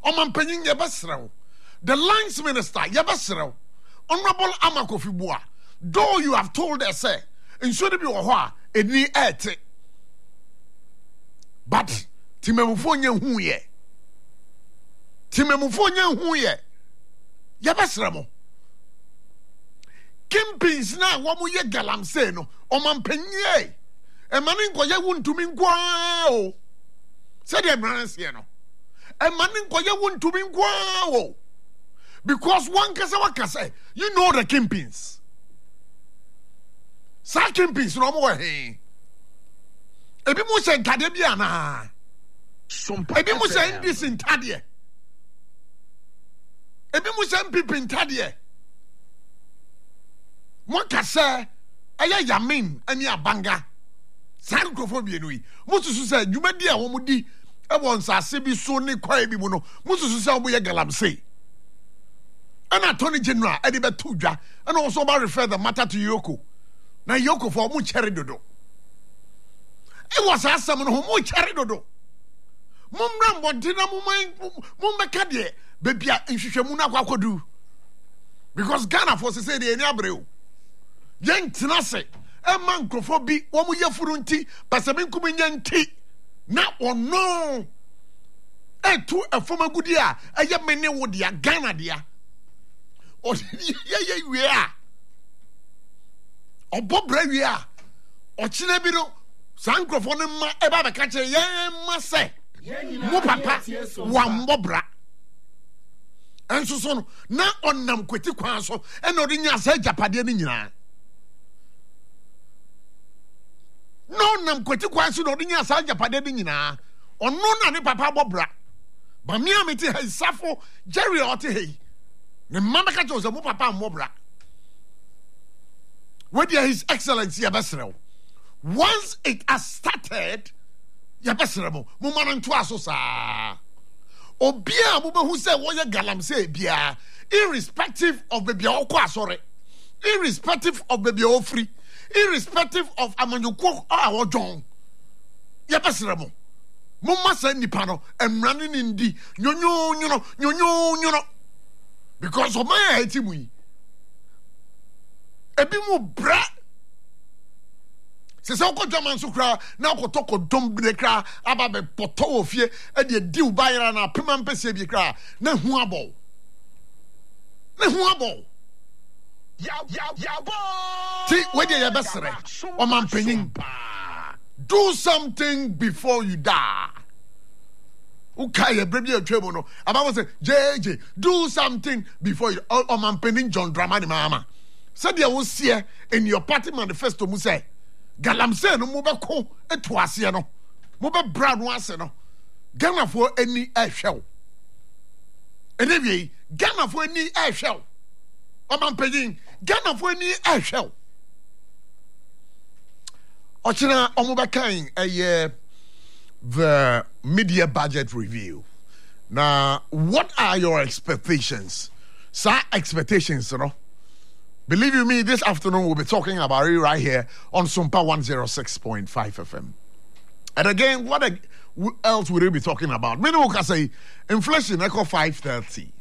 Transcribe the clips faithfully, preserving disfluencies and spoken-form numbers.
Omampenyin yebesrew. The Lines Minister yebesrew. Honorable Amakofi Bua. Though you have told us, say, in should be a any ete. But Timemufonya who ye. Timemufonya who ye. Yabasramo. Kimpins na wamu ye galam se no. Omampenye. E maninko ye wuntu mingwao. Said the man here no. E maninko ye wuntu mingwao. Because one kasa wakase, you know the kimpins. Sa kimpins no more hey. Ebi mo se nkade bia na. Ebi mo se indecent ntade. Ebi mo se mpipi ntade. Mo kasa aya yamin ani abanga. Sa nkrofobia no yi. Mo susu se dwumadi a wo mo di e won sase bi so ne kwai bi mu no. Mo susu se wo ye galamsey. And Attorney General Eddie Betuja, and also about refer the matter to Yoko. Now Yoko for mu cherry dodo. It was asked someone who mu cherry dodo. Mumram Bontina Mumbakadie, baby, if you should muna do. Because Ghana for say the Abreu. Young Tinase, a man crofobie, one mu yafurunti, Pasamin Kuminyan tea. Now or no. Eh, to a former good year, a young man would dia Ghana dia. Oh, yeah, yeah, we are. Oh, Bob Bravia. Oh, Chinabino. Sankrofone ma eba be catch ye ma say. Mo papa wan bobra. Enso so no na onam kweti kwan so e no de nya sa japade ni nyina. No nam kweti kwan so no de nya sa japade ni nyina. Ono na ne papa bobra. Ba mi ameti ha safo Jerry ote hey. Ne mama ka chose mo papa mobra. Where there His Excellency Yabesrew. Once it has started, Yabesrew, mo mananto aso sa. Obia mo be hu say wo ye galamsey bia, irrespective of baby okwa asore, irrespective of baby ofri, irrespective of amanyuko awo jon. Yabesrew. Mo masa nipa no emrane ni ndi, nyonyo nyono, nyonyo nyono. Because of my hate mu yi ebi mu bra se se ko dwaman so kra na ko to ko dom bre kra aba be poto ofie e de diu bayra na pema mpese bi kra na hu abol na hu abol ya ya ya bo ti we de ya besere o man panyin do something before you die. Okay, baby, atwemo no. About say, J J, do something before you. Or man penning John Dramani mama. Said you will see in your party manifesto. Mu say, galamsey no mo be ko etuase no. Mo be brand wase no. Ghana for any air show. Anyway, Ghana for any air show. Or man penning Ghana for any air show. Ochina omo be kan eh the media budget review. Now, what are your expectations? Sir, expectations, you know. Believe you me, this afternoon we'll be talking about it right here on Sumpa one oh six point five F M. And again, what else will we be talking about? Minimum can say inflation echo five thirty.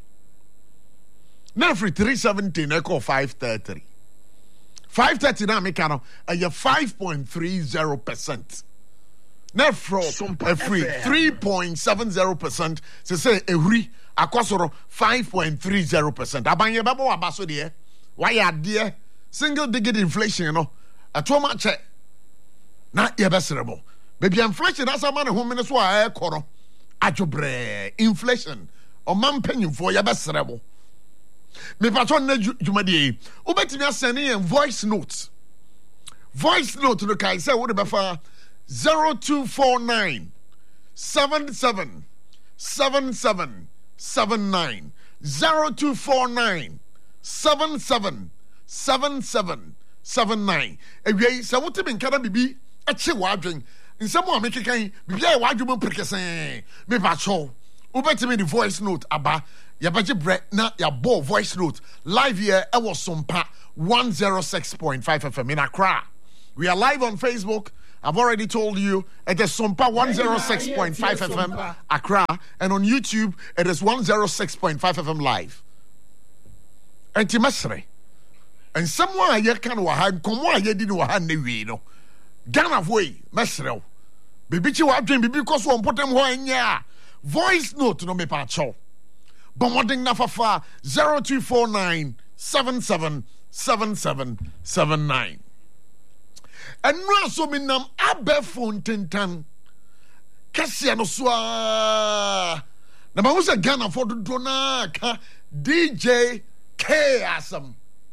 Nefri three seventeen echo five thirty. five thirty now make a five point three zero percent. Nefro every three point seven zero percent. Se say every akosoro five point three zero percent. Abanye babo abaso de. Why are there single digit inflation, you know? A two much not yebesrebo. Baby inflation that's a man who minutes why koro. Ajobre inflation. O man penny for yebesrebo. Me patron ne jumadi. Ubetimi sending voice notes. Voice note to the guy say what about Zero two four nine seven seven seven seven seven nine zero two four nine seven seven seven seven seven nine. Away, so what been can be a chi wadring in some more make a kind be a wadrum precase. Me patrol. Ubet me the voice note aba yabaji bread na ya bo voice note live here. I was Sumpa one oh six point five F M in Accra. We are live on Facebook. I've already told you it is Sompa one oh six point five F M Accra, and on YouTube it is one oh six point five F M live. And Timasre. And someone ye can wahan, come on, ye didn't wahan ne no. Ghana way, Mesrel. Bibichi wa dream, bibi because one put them one ya. Voice note no me pacho. Bomoding nafafa zero two four nine seven seven seven seven seven nine. And now so me nam abe phone tentan. Kasia no swa. Na ma wusa Ghana for do na ka D J K Asam.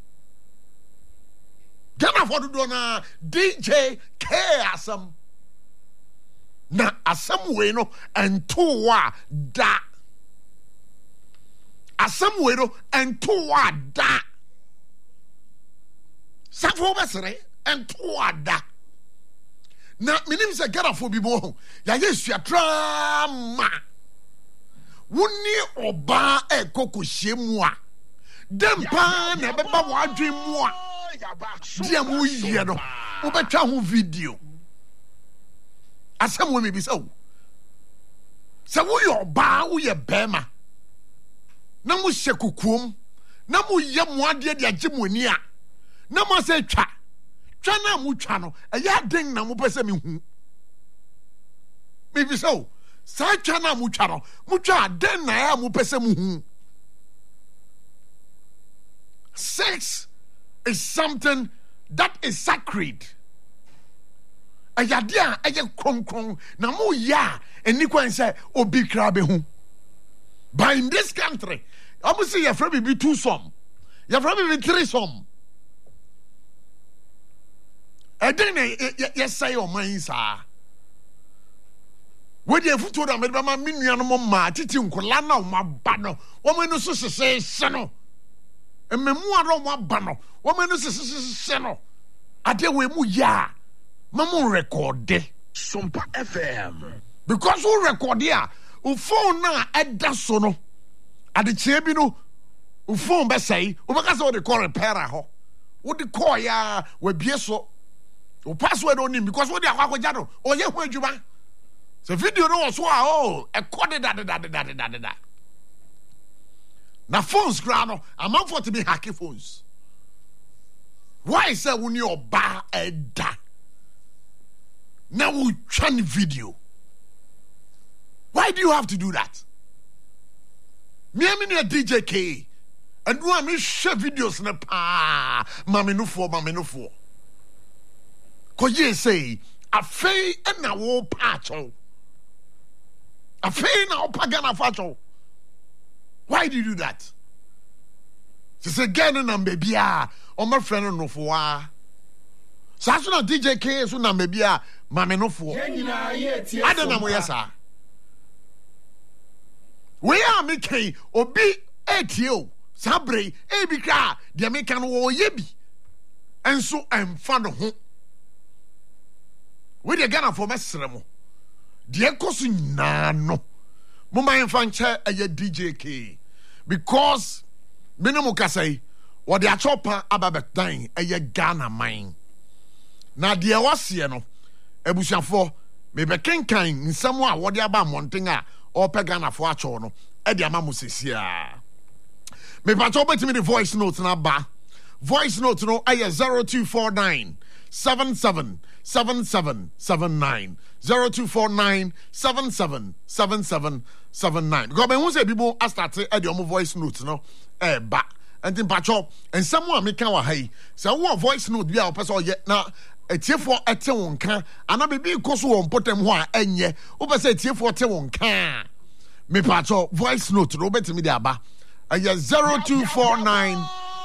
Ghana for do na D J K Asam. Na asam we no entoa da. Asam we no entoa da. Safo besere entoa da. Na minim se Ghana for bi mo ya yesu atrama. Woni oba e kokohye mu a. Dem pa na beba wadwen mu a. Dia mu yie no. Wo betwa ho video. Asam we me bi so. Se wo yo oba wo ye bema. Na mo hye kokuom. Na mo ye mo ade de agye mo ani a. Na mo se twa. Twa na mo twa no. Eya den na mo pese me hu. Me bi so. Sa twa na mo twa no. Mo twa den na ya mo pese mo hu. Sex is something that is sacred. Ayadia aya kronkron na mo ya eni kwan say obi kra be hu. But in this country, I'm say your friend be two some. Your friend be three some. And then yes say o man sa. We dey futu da me ba ma menuanom ma titi nkola na o ma ba no. Wo me no so sese se no. Ememu aro mo ba no. Wo me no sese se no. Ade we mu ya. Mamu record Sompa F M. Because we record ya, u phone na edda so no. Ade chie bi no, u phone be say, u beka say we dey call repair ho. We dey call ya we bie so. U password on him because we dey akwakoja no. O ye ho adwuma. So video no so a oh, e code da da da da da da da. Na phones gra no, amount for to be hacking phones. Why say we need oba edda? Now we try video. Why do you have to do that? Me am in a D J K. And do I me share videos na pa mame no for mame no for. Ko ye say afei na wo pacho. Afei na wo pagana facho. Why do you do that? She say again na baby ah o my friend no for ah. So as no D J K so na baby ah mame no for. I don't know where sa. We are making obi etio sabre e bi kra de meka no wo ye bi. Enso emfa no ho. We dey Ghana for mesre mo. De ekoso nyina no. Mo man fa nche eye D J K because minimum kasai wo de achopa ababetan eye Ghana man. Na de wase no ebusuafo me be kenkan nsam a wo de aba monten a o pe Ghana fo acho no e de ama mo sesia. Me pa cho betimi the voice note na ba. Voice note no aye zero two four nine seven seven seven seven seven nine zero two four nine seven seven seven seven seven nine. Go be who say people a start e de omo voice note no e ba. Enti pa cho nsam a me kan wa hai. Se wo voice note bia o pese o ye na etiefo ete won kan ana bebi koso won potem ho a enye wo pese etiefo ete won kan me pacho voice note no betimi de aba aya zero two four nine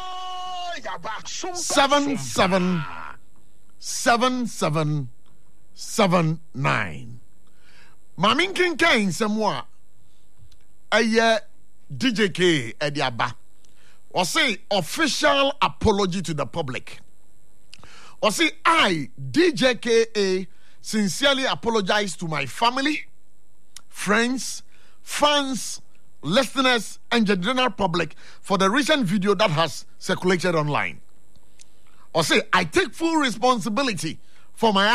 seven seven seven seven seven nine. Mamin kin kan semwa aya D J K e de aba or say official apology to the public. Or say, I, D J K A, sincerely apologize to my family, friends, fans, listeners, and the general public for the recent video that has circulated online. Or say, I take full responsibility for my